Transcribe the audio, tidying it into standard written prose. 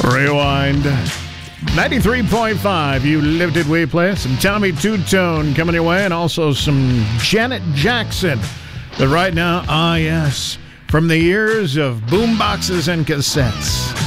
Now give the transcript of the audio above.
Rewind. 93.5, You Lived It, We Play. Some Tommy Two-Tone coming your way, and also some Janet Jackson. But right now, yes, from the years of boomboxes and cassettes.